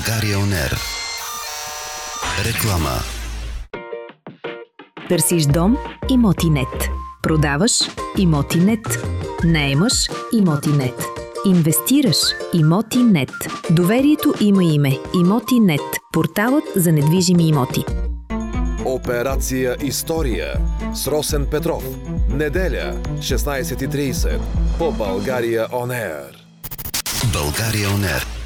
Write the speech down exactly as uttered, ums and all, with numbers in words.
България Он Ер. Реклама. Търсиш дом? Имотинет. Продаваш? Имотинет. наемаш? Имотинет. Инвестираш? Имотинет. Доверието има име. Имотинет. Порталът за недвижими имоти. Операция История с Росен Петров. Неделя, шестнайсет и трийсет по България Он Ер. България Он Ер.